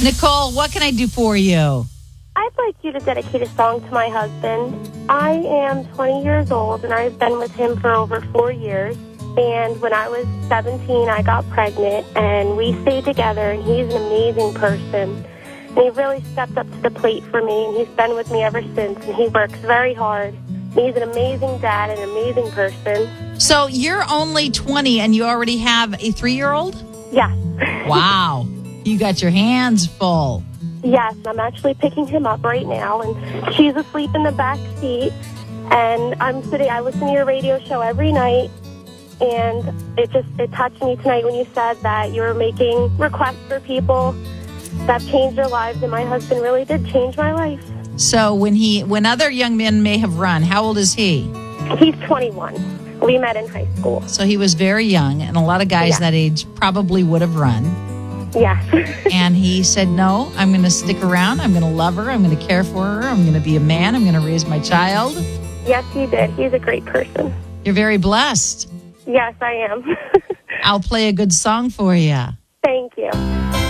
Nicole, what can I do for you? I'd like you to dedicate a song to my husband. I am 20 years old, and I've been with him for over 4 years. And when I was 17, I got pregnant, and we stayed together, and he's an amazing person. And he really stepped up to the plate for me, and he's been with me ever since, and he works very hard. He's an amazing dad, an amazing person. So you're only 20, and you already have a 3-year-old? Yes. Wow. You got your hands full. Yes, I'm actually picking him up right now, and she's asleep in the back seat. And I listen to your radio show every night, and it touched me tonight when you said that you were making requests for people that changed their lives, and my husband really did change my life. So when other young men may have run, how old is he? He's 21. We met in high school. So he was very young, and a lot of guys that age probably would have run. Yes. And he said, no, I'm going to stick around. I'm going to love her. I'm going to care for her. I'm going to be a man. I'm going to raise my child. Yes, he did. He's a great person. You're very blessed. Yes, I am. I'll play a good song for you. Thank you.